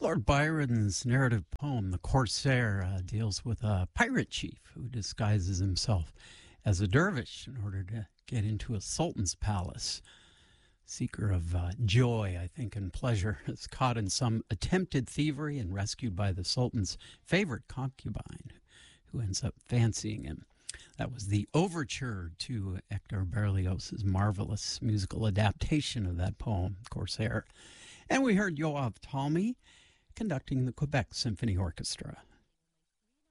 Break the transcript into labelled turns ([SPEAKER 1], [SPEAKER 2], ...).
[SPEAKER 1] Lord Byron's narrative poem, The Corsair, deals with a pirate chief who disguises himself as a dervish in order to get into a sultan's palace. Seeker of joy, I think, and pleasure, is caught in some attempted thievery and rescued by the sultan's favorite concubine, who ends up fancying him. That was the overture to Hector Berlioz's marvelous musical adaptation of that poem, Corsair. And we heard Yoav Talmy conducting the Quebec Symphony Orchestra.